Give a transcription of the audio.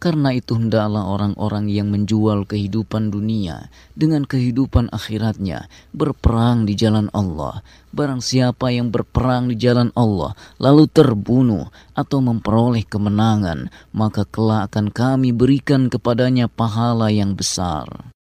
Karena itu hendaklah orang-orang yang menjual kehidupan dunia dengan kehidupan akhiratnya berperang di jalan Allah. Barang siapa yang berperang di jalan Allah lalu terbunuh atau memperoleh kemenangan, maka kelak akan kami berikan kepadanya pahala yang besar.